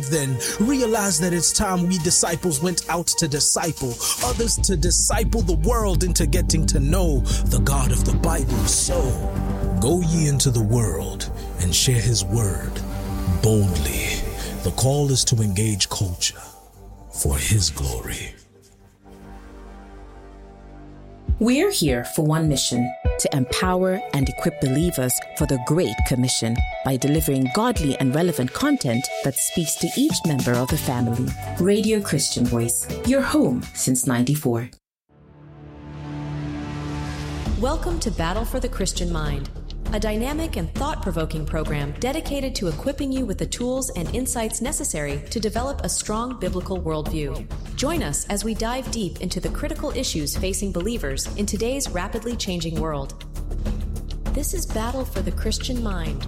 Then realize that it's time we disciples went out to disciple others, to disciple the world into getting to know the God of the Bible. So go ye into the world and share his word boldly. The call is to engage culture for his glory. We're here for one mission: to empower and equip believers for the Great Commission by delivering godly and relevant content that speaks to each member of the family. Radio Christian Voice, your home since '94. Welcome to Battle for the Christian Mind, a dynamic and thought-provoking program dedicated to equipping you with the tools and insights necessary to develop a strong biblical worldview. Join us as we dive deep into the critical issues facing believers in today's rapidly changing world. This is Battle for the Christian Mind.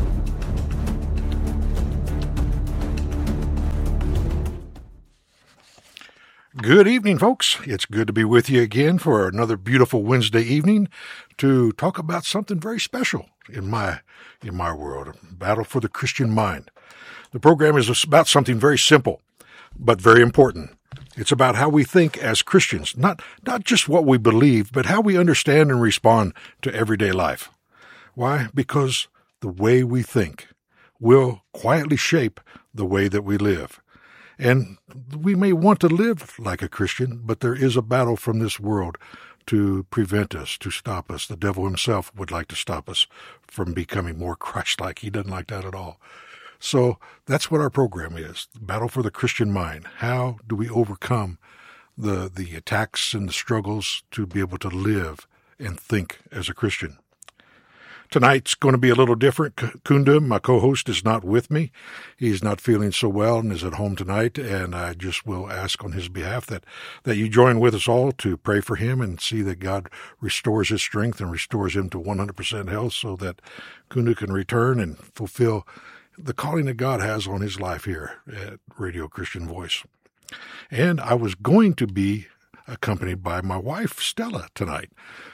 Good evening, folks. It's good to be with you again for another beautiful Wednesday evening to talk about something very special in my world, Battle for the Christian Mind. The program is about something very simple, but very important. It's about how we think as Christians, not just what we believe, but how we understand and respond to everyday life. Why? Because the way we think will quietly shape the way that we live. And we may want to live like a Christian, but there is a battle from this world to prevent us, to stop us. The devil himself would like to stop us from becoming more Christ-like. He doesn't like that at all. So that's what our program is, Battle for the Christian Mind. How do we overcome the attacks and the struggles to be able to live and think as a Christian? Tonight's going to be a little different. Kunda, my co-host, is not with me. He's not feeling so well and is at home tonight, and I just will ask on his behalf that you join with us all to pray for him and see that God restores his strength and restores him to 100% health so that Kunda can return and fulfill the calling that God has on his life here at Radio Christian Voice. And I was going to be accompanied by my wife, Stella, tonight,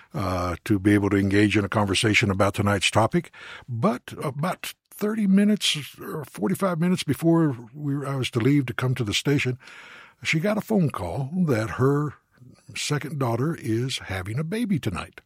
to be able to engage in a conversation about tonight's topic. But about 30 minutes or 45 minutes before I was to leave to come to the station, she got a phone call that her second daughter is having a baby tonight.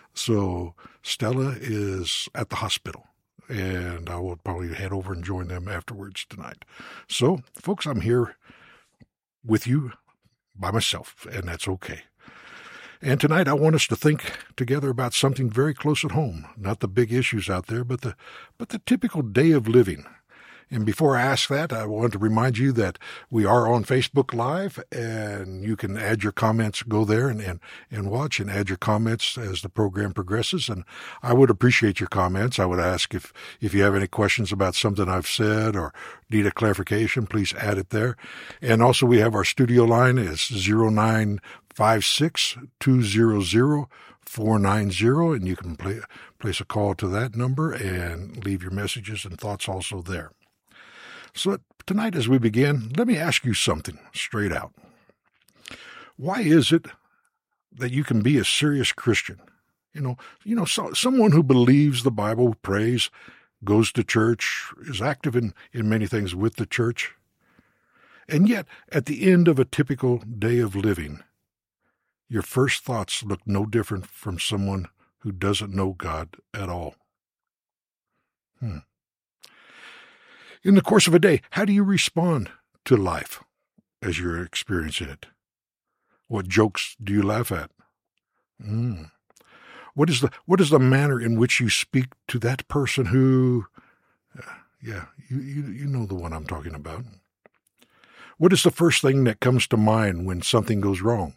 So Stella is at the hospital, and I will probably head over and join them afterwards tonight. So, folks, I'm here with you by myself, and that's okay. And tonight I want us to think together about something very close at home, not the big issues out there, but the typical day of living. And before I ask that, I want to remind you that we are on Facebook Live, and you can add your comments, go there and watch and add your comments as the program progresses. And I would appreciate your comments. I would ask if you have any questions about something I've said or need a clarification, please add it there. And also we have our studio line is 0956-200-490, and you can place a call to that number and leave your messages and thoughts also there. So tonight as we begin, let me ask you something straight out. Why is it that you can be a serious Christian? Someone who believes the Bible, prays, goes to church, is active in many things with the church. And yet, at the end of a typical day of living, your first thoughts look no different from someone who doesn't know God at all. In the course of a day, how do you respond to life as you're experiencing it? What jokes do you laugh at? What is the manner in which you speak to that person who, you know the one I'm talking about. What is the first thing that comes to mind when something goes wrong?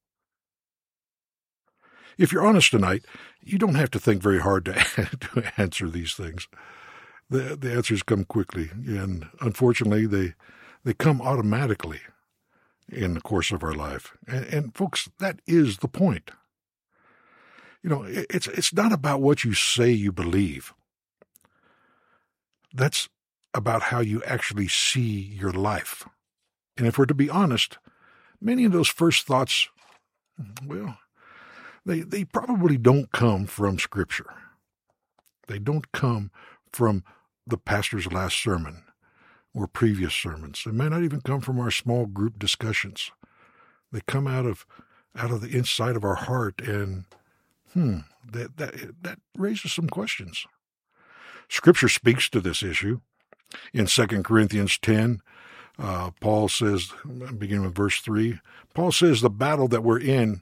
If you're honest tonight, you don't have to think very hard to answer these things. The answers come quickly, and unfortunately, they come automatically in the course of our life. And folks, that is the point. It's not about what you say you believe. That's about how you actually see your life. And if we're to be honest, many of those first thoughts, they probably don't come from Scripture. They don't come from the pastor's last sermon, or previous sermons. They may not even come from our small group discussions. They come out of the inside of our heart, and that raises some questions. Scripture speaks to this issue. In 2 Corinthians 10, Paul says, beginning with verse 3, Paul says the battle that we're in,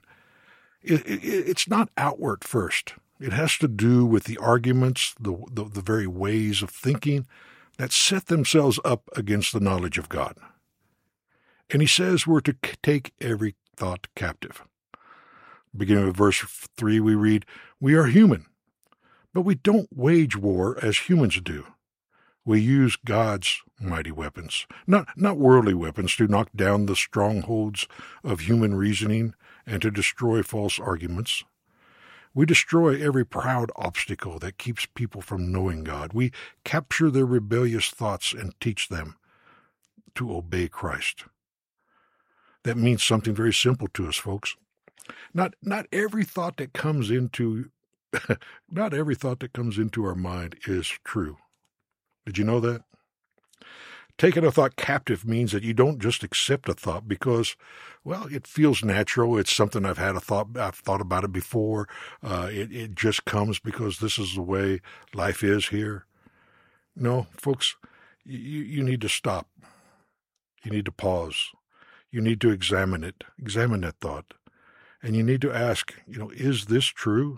it's not outward first. It has to do with the arguments, the very ways of thinking that set themselves up against the knowledge of God. And he says we're to take every thought captive. Beginning with verse 3, we read, "We are human, but we don't wage war as humans do. We use God's mighty weapons, not worldly weapons, to knock down the strongholds of human reasoning and to destroy false arguments. We destroy every proud obstacle that keeps people from knowing God. We capture their rebellious thoughts and teach them to obey Christ." That means something very simple to us, folks. Not every thought that comes into not every thought that comes into our mind is true. Did you know that? Taking a thought captive means that you don't just accept a thought because, well, it feels natural. It's something I've thought about it before. It just comes because this is the way life is here. No, folks, you need to stop. You need to pause. You need to examine that thought. And you need to ask, is this true?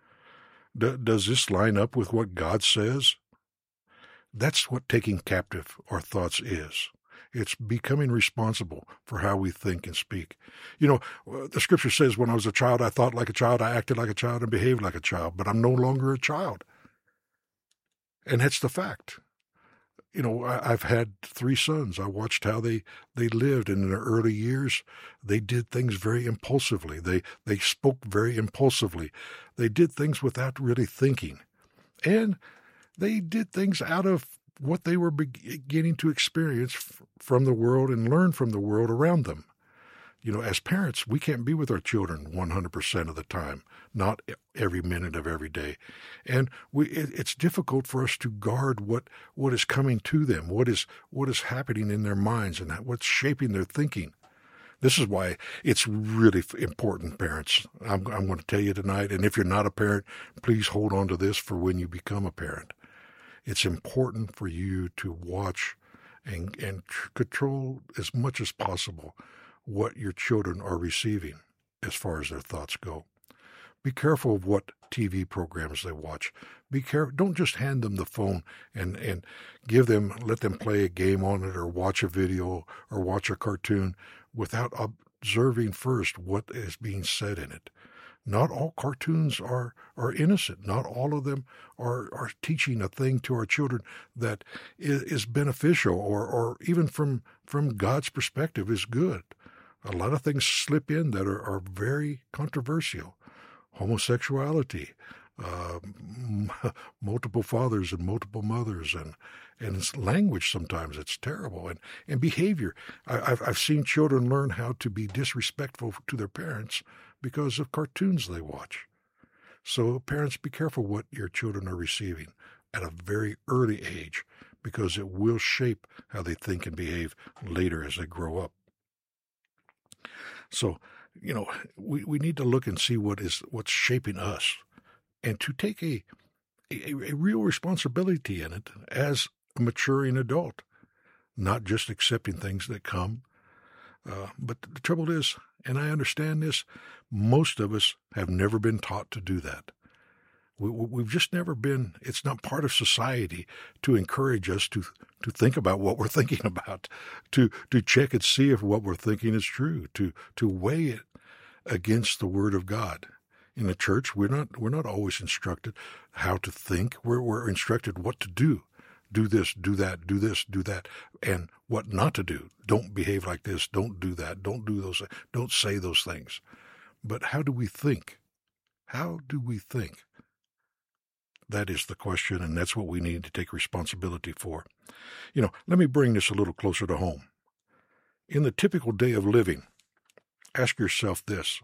Does this line up with what God says? That's what taking captive our thoughts is. It's becoming responsible for how we think and speak. The scripture says, when I was a child, I thought like a child, I acted like a child, and behaved like a child, but I'm no longer a child. And that's the fact. I've had 3 sons. I watched how they lived, and in their early years, they did things very impulsively. They spoke very impulsively. They did things without really thinking. And they did things out of what they were beginning to experience from the world and learn from the world around them. As parents, we can't be with our children 100% of the time, not every minute of every day. And it's difficult for us to guard what is coming to them, what is happening in their minds, and what's shaping their thinking. This is why it's really important, parents. I'm going to tell you tonight, and if you're not a parent, please hold on to this for when you become a parent. It's important for you to watch and control as much as possible what your children are receiving as far as their thoughts go. Be careful of what TV programs they watch. Be careful. Don't just hand them the phone and let them play a game on it or watch a video or watch a cartoon without observing first what is being said in it. Not all cartoons are innocent. Not all of them are teaching a thing to our children that is beneficial or even from God's perspective is good. A lot of things slip in that are very controversial. Homosexuality, multiple fathers and multiple mothers, and it's language sometimes. It's terrible. And behavior. I've seen children learn how to be disrespectful to their parents because of cartoons they watch. So parents, be careful what your children are receiving at a very early age, because it will shape how they think and behave later as they grow up. So, we need to look and see what's shaping us, and to take a real responsibility in it as a maturing adult, not just accepting things that come. But the trouble is, and I understand this, most of us have never been taught to do that. We've just never been, it's not part of society to encourage us to think about what we're thinking about, to check and see if what we're thinking is true, to weigh it against the Word of God. In the church, we're not always instructed how to think. We're instructed what to do. Do this, do that, do this, do that, and what not to do. Don't behave like this. Don't do that. Don't do those. Don't say those things. But how do we think? How do we think? That is the question, and that's what we need to take responsibility for. Let me bring this a little closer to home. In the typical day of living, ask yourself this.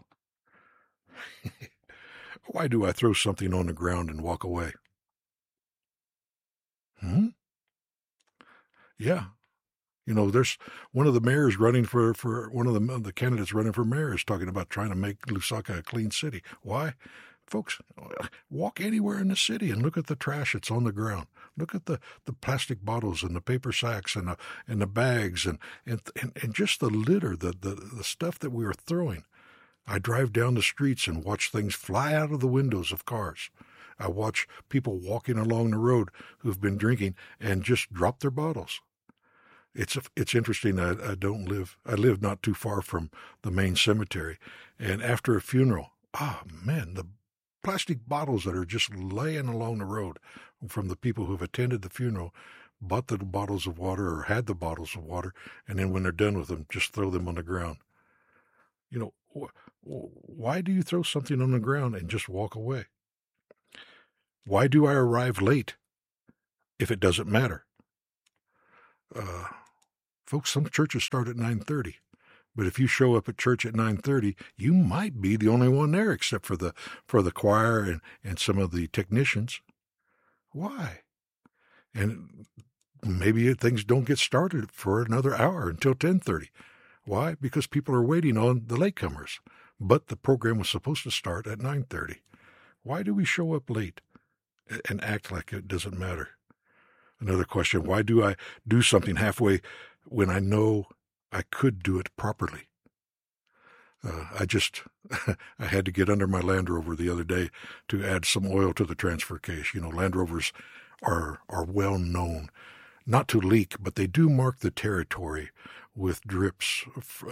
Why do I throw something on the ground and walk away? Yeah, There's one of the mayors running for one of the candidates running for mayor is talking about trying to make Lusaka a clean city. Why? Folks, walk anywhere in the city and look at the trash that's on the ground. Look at the plastic bottles and the paper sacks and the bags and just the litter, the stuff that we are throwing. I drive down the streets and watch things fly out of the windows of cars. I watch people walking along the road who've been drinking and just drop their bottles. It's interesting. I live not too far from the main cemetery, and after a funeral, the plastic bottles that are just laying along the road from the people who've attended the funeral, bought the bottles of water or had the bottles of water, and then when they're done with them, just throw them on the ground. Why do you throw something on the ground and just walk away? Why do I arrive late if it doesn't matter? Folks, some churches start at 9:30, but if you show up at church at 9:30, you might be the only one there except for the choir and some of the technicians. Why? And maybe things don't get started for another hour until 10:30. Why? Because people are waiting on the latecomers, but the program was supposed to start at 9:30. Why do we show up late and act like it doesn't matter? Another question, why do I do something halfway when I know I could do it properly? I had to get under my Land Rover the other day to add some oil to the transfer case. Land Rovers are well known not to leak, but they do mark the territory with drips,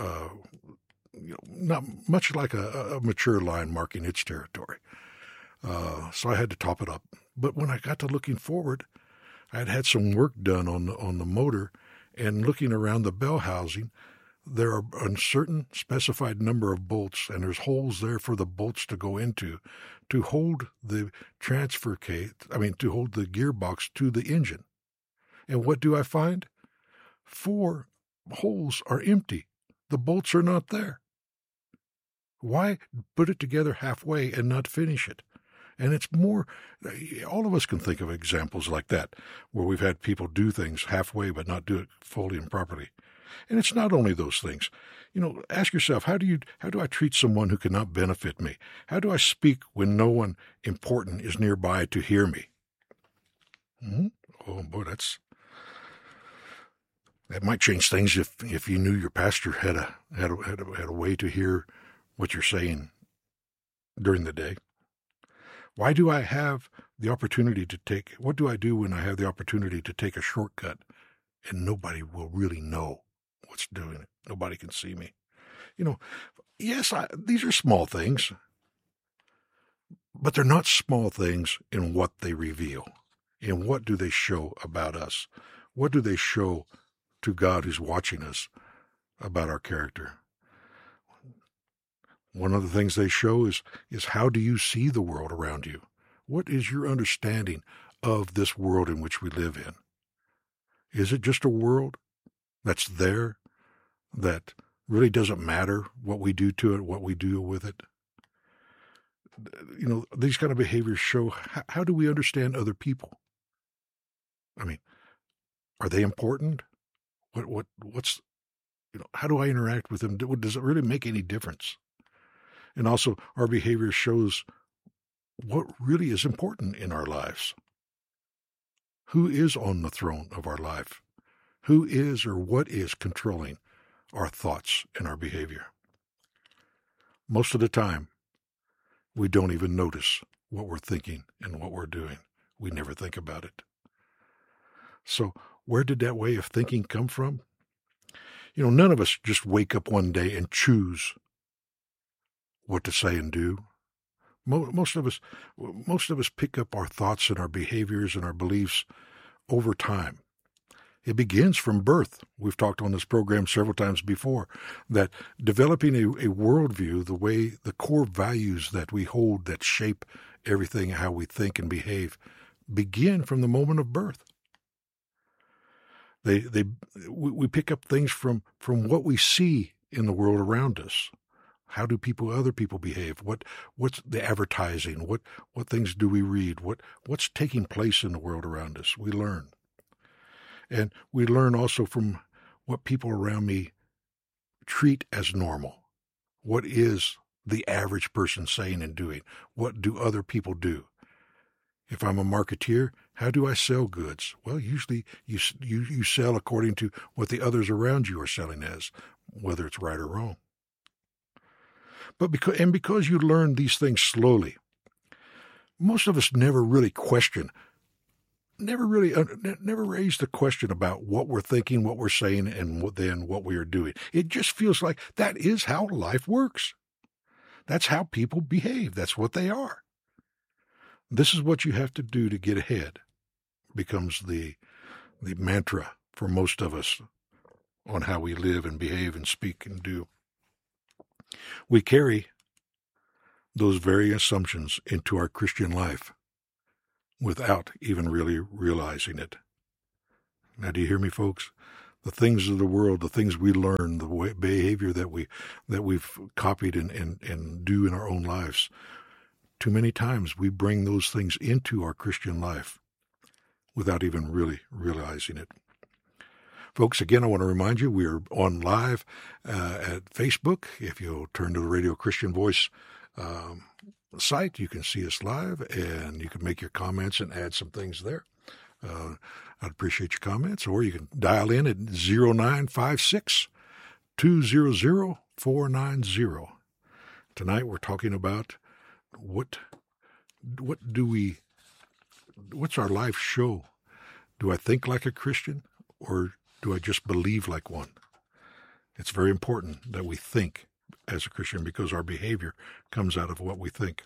not much like a mature line marking its territory. So I had to top it up. But when I got to looking forward, I had some work done on the motor, and looking around the bell housing, there are a certain specified number of bolts, and there's holes there for the bolts to go into to hold the transfer case, to hold the gearbox to the engine. And what do I find? 4 holes are empty. The bolts are not there. Why put it together halfway and not finish it? And it's more, all of us can think of examples like that, where we've had people do things halfway but not do it fully and properly. And it's not only those things. Ask yourself, how do I treat someone who cannot benefit me? How do I speak when no one important is nearby to hear me? Oh boy, that might change things if you knew your pastor had a way to hear what you're saying during the day. Why do I have the opportunity what do I do when I have the opportunity to take a shortcut and nobody will really know what's doing it? Nobody can see me. Yes, these are small things, but they're not small things in what they reveal. In what do they show about us? What do they show to God who's watching us about our character? One of the things they show is how do you see the world around you? What is your understanding of this world in which we live in? Is it just a world that's there, that really doesn't matter what we do to it, what we do with it? These kind of behaviors show how do we understand other people? Are they important? What's how do I interact with them? Does it really make any difference? And also, our behavior shows what really is important in our lives. Who is on the throne of our life? Who is or what is controlling our thoughts and our behavior? Most of the time, we don't even notice what we're thinking and what we're doing. We never think about it. So, where did that way of thinking come from? None of us just wake up one day and choose what to say and do. Most of us pick up our thoughts and our behaviors and our beliefs over time. It begins from birth. We've talked on this program several times before that developing a worldview, the core values that we hold that shape everything, how we think and behave, begin from the moment of birth. We pick up things from what we see in the world around us. How do other people behave? What's the advertising? What things do we read? What's taking place in the world around us? We learn. And we learn also from what people around me treat as normal. What is the average person saying and doing? What do other people do? If I'm a marketeer, how do I sell goods? Well, usually you sell according to what the others around you are selling as, whether it's right or wrong. But because you learn these things slowly, most of us never really never raise the question about what we're thinking, what we're saying, and what we are doing. It just feels like that is how life works. That's how people behave. That's what they are. This is what you have to do to get ahead, becomes the mantra for most of us on how we live and behave and speak and do. We carry those very assumptions into our Christian life without even really realizing it. Now, do you hear me, folks? The things of the world, the things we learn, the behavior that we've copied and do in our own lives, too many times we bring those things into our Christian life without even really realizing it. Folks, again, I want to remind you, we are on live at Facebook. If you'll turn to the Radio Christian Voice site, you can see us live, and you can make your comments and add some things there. I'd appreciate your comments, or you can dial in at 0956-200-490. Tonight we're talking about what's our life show? Do I think like a Christian, or do I just believe like one? It's very important that we think as a Christian, because our behavior comes out of what we think.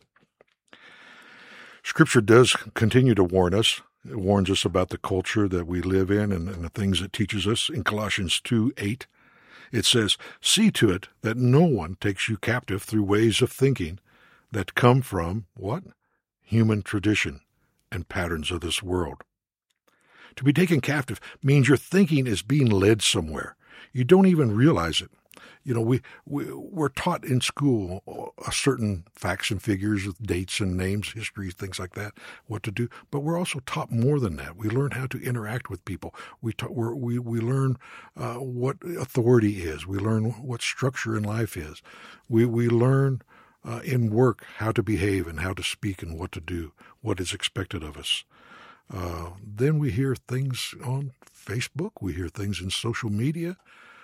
Scripture does continue to warn us. It warns us about the culture that we live in and the things it teaches us. In Colossians 2:8, it says, "See to it that no one takes you captive through ways of thinking that come from," what? "Human tradition and patterns of this world." To be taken captive means your thinking is being led somewhere. You don't even realize it. You know, we're taught in school certain facts and figures with dates and names, histories, things like that, what to do. But we're also taught more than that. We learn how to interact with people. We learn what authority is. We learn what structure in life is. We learn in work how to behave and how to speak and what to do, what is expected of us. Then we hear things on Facebook. We hear things in social media.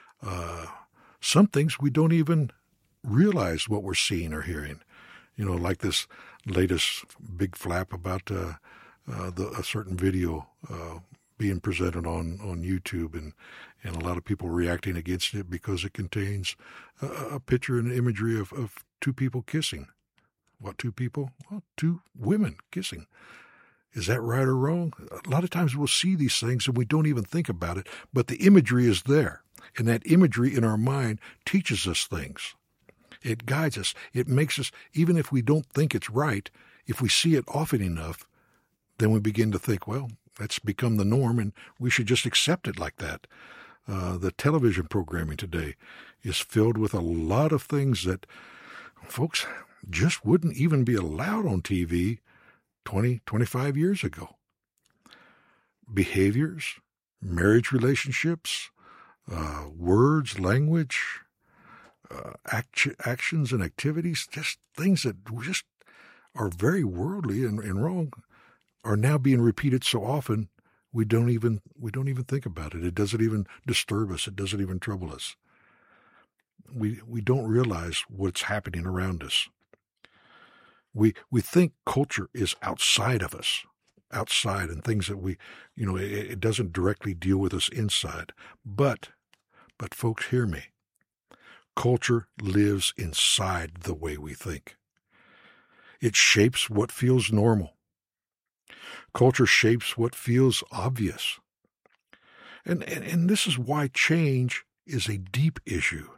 Some things we don't even realize what we're seeing or hearing. You know, like this latest big flap about a certain video being presented on YouTube, and a lot of people reacting against it because it contains a picture and imagery of two people kissing. What two people? Well, two women kissing. Is that right or wrong? A lot of times we'll see these things and we don't even think about it, but the imagery is there. And that imagery in our mind teaches us things. It guides us. It makes us, even if we don't think it's right, if we see it often enough, then we begin to think, well, that's become the norm and we should just accept it like that. The television programming today is filled with a lot of things that, folks, just wouldn't even be allowed on TV 20, 25 years ago. Behaviors, marriage relationships, words, language, actions and activities, just things that just are very worldly and wrong, are now being repeated so often we don't even think about it. It doesn't even disturb us. It doesn't even trouble us. We don't realize what's happening around us. We think culture is outside of us, outside, and things that it doesn't directly deal with us inside. But folks, hear me. Culture lives inside the way we think. It shapes what feels normal. Culture shapes what feels obvious. And this is why change is a deep issue.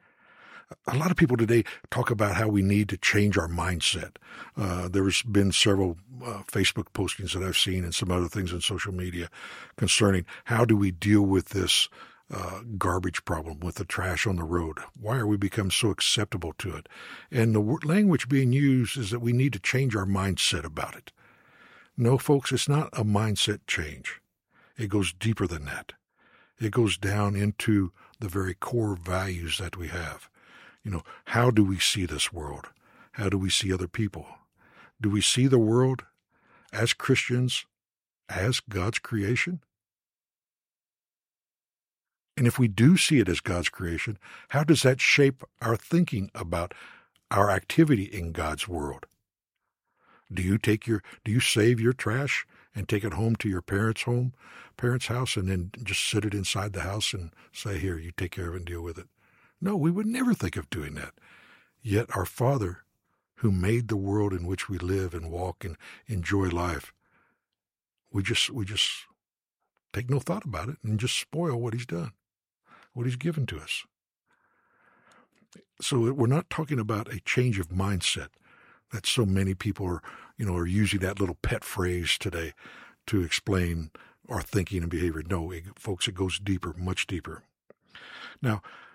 A lot of people today talk about how we need to change our mindset. There's been several Facebook postings that I've seen and some other things on social media concerning how do we deal with this garbage problem with the trash on the road. Why are we become so acceptable to it? And the language being used is that we need to change our mindset about it. No, folks, it's not a mindset change. It goes deeper than that. It goes down into the very core values that we have. How do we see this world? How do we see other people? Do we see the world as Christians as God's creation? And if we do see it as God's creation, how does that shape our thinking about our activity in God's world? Do you save your trash and take it home to your parents' house, and then just sit it inside the house and say, here, you take care of it and deal with it? No, we would never think of doing that. Yet our Father, who made the world in which we live and walk and enjoy life, we just take no thought about it and just spoil what He's done, what He's given to us. So we're not talking about a change of mindset that so many people are using that little pet phrase today to explain our thinking and behavior. No, folks, it goes deeper, much deeper. Now,